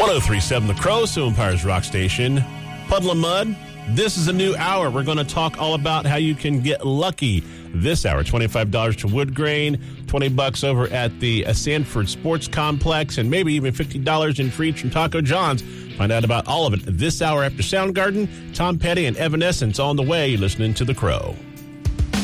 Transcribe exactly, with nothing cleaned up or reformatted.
oh three point seven The Crow, Sioux Empire's rock station. Puddle of Mud. This is a new hour. We're going to talk all about how you can get lucky this hour. twenty-five dollars to Wood Grain, twenty bucks over at the uh, Sanford Sports Complex, and maybe even fifty dollars in free from Taco John's. Find out about all of it this hour after Soundgarden. Tom Petty and Evanescence on the way. You're listening to The Crow.